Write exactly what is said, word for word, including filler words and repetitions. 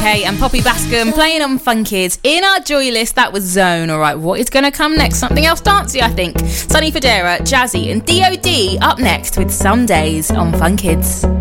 Hey, and Poppy Bascom playing on Fun Kids. In our Joy list, that was Zone. All right, what is going to come next? Something else dancey, I think. Sonny Fodera, Jazzy, and D O D up next with Some Days on Fun Kids.